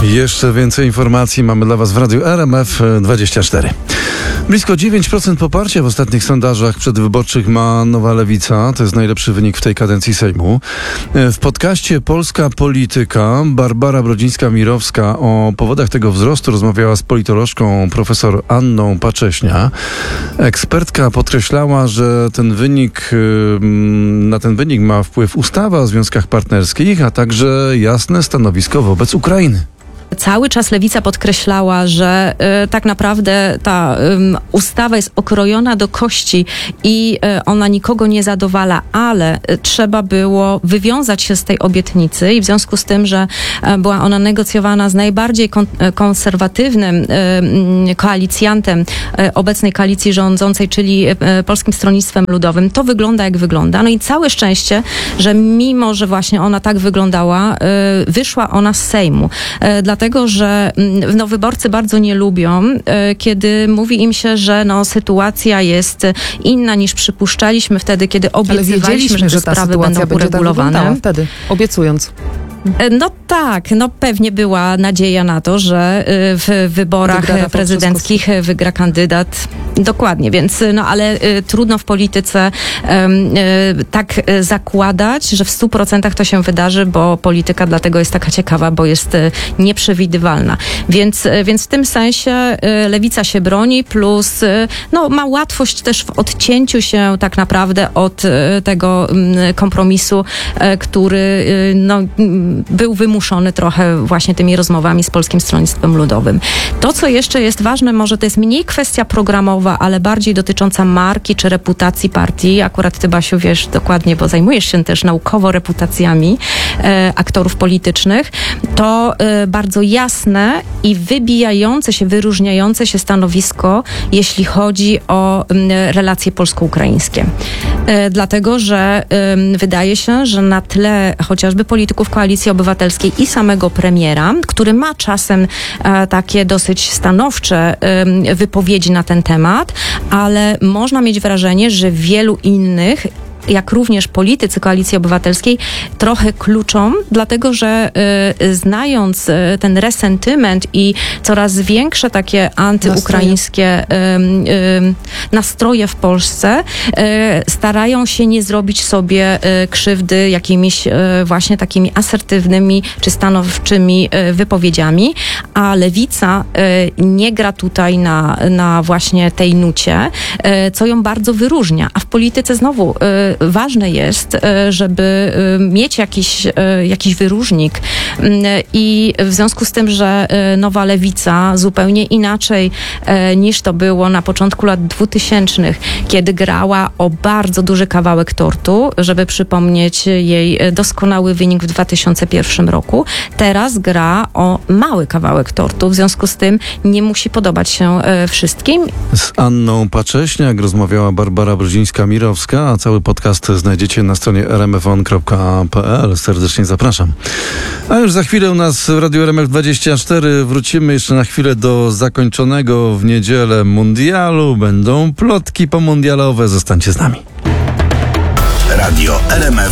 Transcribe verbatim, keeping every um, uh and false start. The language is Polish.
Jeszcze więcej informacji mamy dla Was w Radiu R M F dwadzieścia cztery. Blisko dziewięć procent poparcia w ostatnich sondażach przedwyborczych ma Nowa Lewica. To jest najlepszy wynik w tej kadencji Sejmu. W podcaście Polska Polityka Barbara Brodzińska-Mirowska o powodach tego wzrostu rozmawiała z politolożką profesor Anną Pacześnia. Ekspertka podkreślała, że ten wynik, na ten wynik ma wpływ ustawa o związkach partnerskich, a także jasne stanowisko wobec Ukrainy. Cały czas Lewica podkreślała, że y, tak naprawdę ta y, ustawa jest okrojona do kości i y, ona nikogo nie zadowala, ale y, trzeba było wywiązać się z tej obietnicy i w związku z tym, że y, była ona negocjowana z najbardziej kon, y, konserwatywnym y, y, koalicjantem y, obecnej koalicji rządzącej, czyli y, Polskim Stronnictwem Ludowym, to wygląda jak wygląda. No i całe szczęście, że mimo, że właśnie ona tak wyglądała, y, wyszła ona z Sejmu. Y, Dlatego, że no, wyborcy bardzo nie lubią, y, kiedy mówi im się, że no, sytuacja jest inna niż przypuszczaliśmy wtedy, kiedy obiecywaliśmy, że, że te sprawy będą uregulowane. Tak wtedy, obiecując. No tak, no pewnie była nadzieja na to, że w wyborach wygra prezydenckich wygra kandydat. Dokładnie, więc no ale y, trudno w polityce y, tak y, zakładać, że w stu procentach to się wydarzy, bo polityka dlatego jest taka ciekawa, bo jest y, nieprzewidywalna. Więc, y, więc w tym sensie y, Lewica się broni, plus y, no, ma łatwość też w odcięciu się tak naprawdę od y, tego y, kompromisu, y, który y, no, był wymuszony trochę właśnie tymi rozmowami z Polskim Stronnictwem Ludowym. To, co jeszcze jest ważne, może to jest mniej kwestia programowa, ale bardziej dotycząca marki czy reputacji partii. Akurat ty, Basiu, wiesz dokładnie, bo zajmujesz się też naukowo reputacjami e, aktorów politycznych. To e, bardzo jasne i wybijające się, wyróżniające się stanowisko, jeśli chodzi o m, relacje polsko-ukraińskie. E, dlatego, że e, wydaje się, że na tle chociażby polityków Koalicji Obywatelskiej i samego premiera, który ma czasem e, takie dosyć stanowcze e, wypowiedzi na ten temat, ale można mieć wrażenie, że wielu innych, jak również politycy Koalicji Obywatelskiej, trochę kluczą, dlatego że y, znając y, ten resentyment i coraz większe takie antyukraińskie y, y, nastroje w Polsce, y, starają się nie zrobić sobie y, krzywdy jakimiś y, właśnie takimi asertywnymi czy stanowczymi y, wypowiedziami, a Lewica y, nie gra tutaj na, na właśnie tej nucie, y, co ją bardzo wyróżnia. A w polityce znowu y, ważne jest, żeby mieć jakiś, jakiś wyróżnik i w związku z tym, że Nowa Lewica zupełnie inaczej niż to było na początku lat dwutysięcznych, kiedy grała o bardzo duży kawałek tortu, żeby przypomnieć jej doskonały wynik w dwa tysiące pierwszym roku, teraz gra o mały kawałek tortu, w związku z tym nie musi podobać się wszystkim. Z Anną Pacześniak rozmawiała Barbara Brodzińska-Mirowska, a cały podcast znajdziecie na stronie r m f on kropka p l. Serdecznie zapraszam. A już za chwilę u nas w Radiu R M F dwadzieścia cztery wrócimy jeszcze na chwilę do zakończonego w niedzielę mundialu. Będą plotki pomundialowe. Zostańcie z nami. Radio R M F